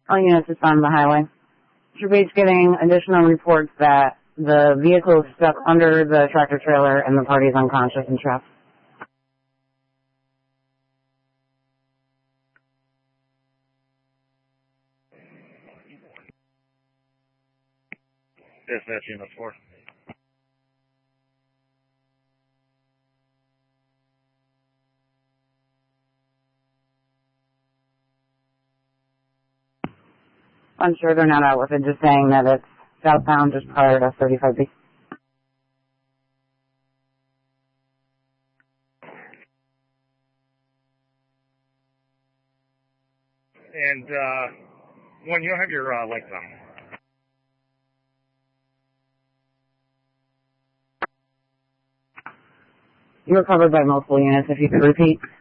All units respond to the highway. Troop 8's getting additional reports that the vehicle is stuck under the tractor trailer and the party is unconscious and trapped. Dispatch unit 4. Unsure, they're not out with it, just saying that it's southbound just prior to 35B. And, one, you don't have your, lights on. You were covered by multiple units, if you could repeat.